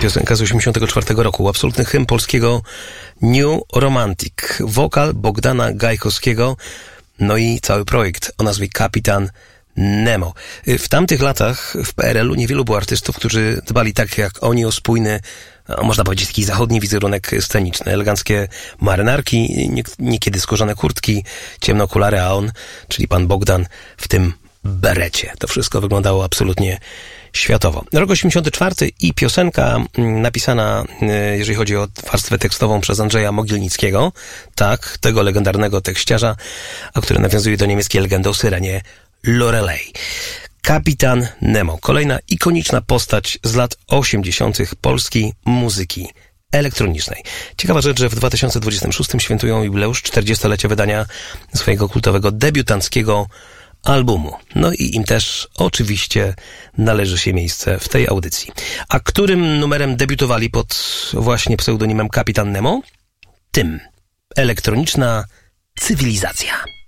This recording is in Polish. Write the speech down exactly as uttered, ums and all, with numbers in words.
piosenka z osiemdziesiątego czwartego roku. Absolutny hymn polskiego New Romantic. Wokal Bogdana Gajkowskiego, no i cały projekt o nazwie Kapitan Nemo. W tamtych latach w P R L u niewielu było artystów, którzy dbali tak jak oni o spójny, można powiedzieć, taki zachodni wizerunek sceniczny. Eleganckie marynarki, niekiedy skórzane kurtki, ciemne okulary, a on, czyli pan Bogdan, w tym berecie. To wszystko wyglądało absolutnie światowo. Rok osiemdziesiąty czwarty i piosenka napisana, jeżeli chodzi o warstwę tekstową, przez Andrzeja Mogilnickiego, tak, tego legendarnego tekściarza, a który nawiązuje do niemieckiej legendy o syrenie Lorelei. Kapitan Nemo. Kolejna ikoniczna postać z lat osiemdziesiątych polskiej muzyki elektronicznej. Ciekawa rzecz, że w dwa tysiące dwudziestym szóstym świętują jubileusz czterdziestolecia wydania swojego kultowego debiutanckiego albumu. No i im też oczywiście należy się miejsce w tej audycji. A którym numerem debiutowali pod właśnie pseudonimem Kapitan Nemo? Tym. Elektroniczna cywilizacja.